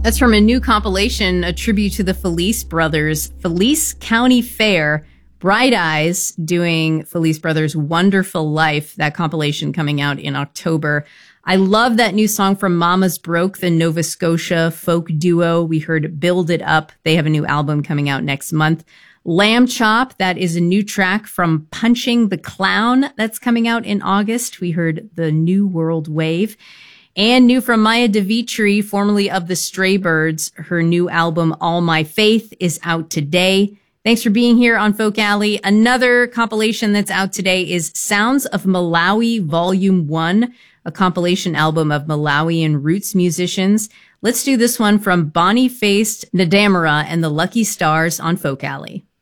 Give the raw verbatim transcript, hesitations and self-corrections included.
That's from a new compilation, a tribute to the Felice brothers, Felice County Fair. Bright Eyes doing Felice Brothers' Wonderful Life, that compilation coming out in October. I love that new song from Mama's Broke, the Nova Scotia folk duo. We heard Build It Up. They have a new album coming out next month. Lamb Chop, that is a new track from Punching the Clown that's coming out in August. We heard The New World Wave. And new from Maya DeVitri, formerly of the Stray Birds. Her new album, All My Faith, is out today. Thanks for being here on Folk Alley. Another compilation that's out today is Sounds of Malawi Volume one, a compilation album of Malawian roots musicians. Let's do this one from Bonnie Faced Ndamara and the Lucky Stars on Folk Alley.